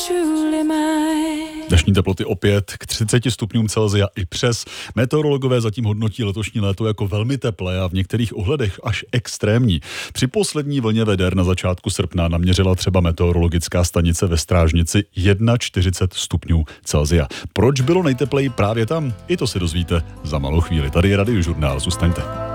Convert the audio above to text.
truly mine. Dnešní teploty opět k 30 stupňům Celsia i přes. Meteorologové zatím hodnotí letošní léto jako velmi teplé a v některých ohledech až extrémní. Při poslední vlně veder na začátku srpna naměřila třeba meteorologická stanice ve Strážnici 41 stupňů Celsia. Proč bylo nejtepleji právě tam? I to se dozvíte za malou chvíli. Tady je Radiožurnál, zůstaňte.